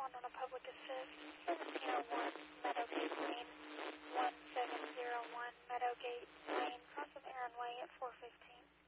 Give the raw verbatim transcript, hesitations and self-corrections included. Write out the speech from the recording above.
calling on a public assist. seventeen oh one Meadowgate Lane, one seven zero one Meadowgate Lane, crossing Aaron Way at four fifteen.